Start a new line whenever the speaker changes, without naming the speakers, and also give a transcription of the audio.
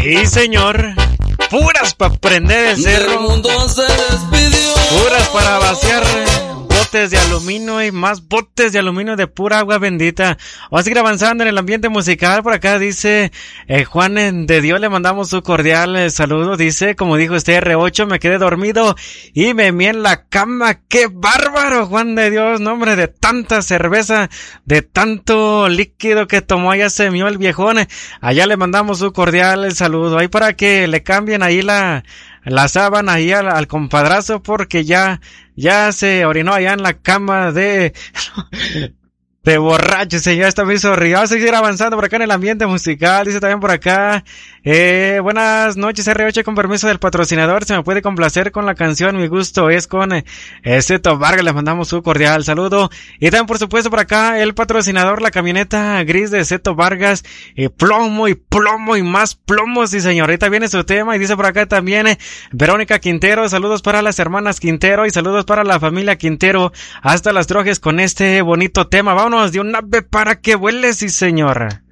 Sí, señor. Puras para prender el cerro.
El mundo se despidió.
Puras para vaciar botes de aluminio y más botes de aluminio de pura agua bendita. Vamos a seguir avanzando en el ambiente musical. Por acá dice Juan de Dios, le mandamos su cordial saludo. Dice, como dijo este R8, me quedé dormido y me mié en la cama. ¡Qué bárbaro, Juan de Dios! No, hombre, de tanta cerveza, de tanto líquido que tomó, allá se mió el viejón. Allá le mandamos su cordial saludo. Ahí para que le cambien ahí la sábana ahí al compadrazo, porque ya se orinó allá en la cama de borracho, señor. Está muy sorrido. Vamos a seguir avanzando por acá en el ambiente musical. Dice también por acá, buenas noches R8, con permiso del patrocinador, se me puede complacer con la canción Mi Gusto es con Zeto Vargas. Le mandamos su cordial saludo. Y también por supuesto por acá el patrocinador, la camioneta gris de Zeto Vargas, plomo y más plomos. Sí, señor, ahorita viene su tema. Y dice por acá también Verónica Quintero, saludos para las hermanas Quintero y saludos para la familia Quintero hasta Las Trojes con este bonito tema. Vámonos de un ave para que vuele, sí, señor.